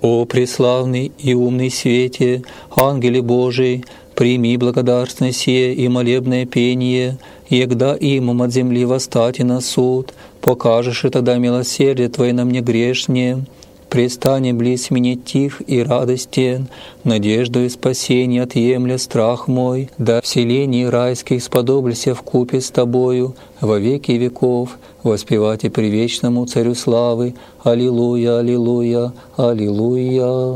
О преславный и умный свете, ангеле Божий, прими благодарственное сие и молебное пение, егда имам от земли восстати на суд, покажешь и тогда милосердие Твое на мне грешне. Престане близ мне тих и радостен, надежду и спасение отъемля страх мой, да вселений райских сподоблься вкупе с Тобою, во веки веков, воспевайте привечному Царю славы. Аллилуйя, аллилуйя, аллилуйя.